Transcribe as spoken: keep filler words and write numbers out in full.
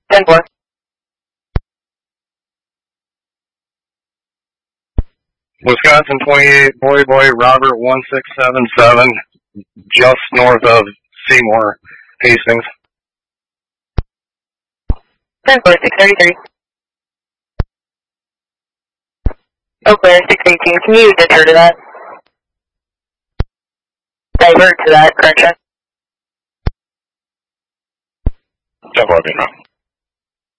ten four. Wisconsin twenty-eight, Boy Boy, Robert one six seven seven, just north of Seymour, Hastings. ten four, six thirty-three. Eau Claire, six eighteen. Can you divert to that? Divert to that, correction. ten four,